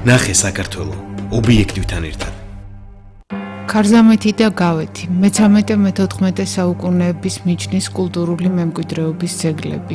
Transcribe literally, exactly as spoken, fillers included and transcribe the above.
ნახე საქართველო ობიექტივთან ერთად. ქარზამეთი და გავეთი მეთორმეტე-მეთოთხმეტე საუკუნეების მიჯნის კულტურული მემკვიდრეობის ძეგლები.